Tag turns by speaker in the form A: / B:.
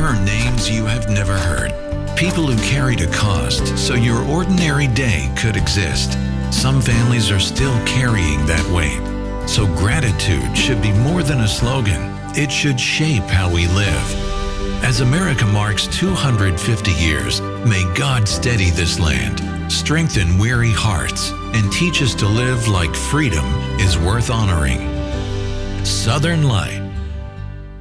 A: are names you have never heard. People who carried a cost so your ordinary day could exist. Some families are still carrying that weight. So gratitude should be more than a slogan. It should shape how we live. As America marks 250 years, may God steady this land, strengthen weary hearts, and teach us to live like freedom is worth honoring. Southern Light.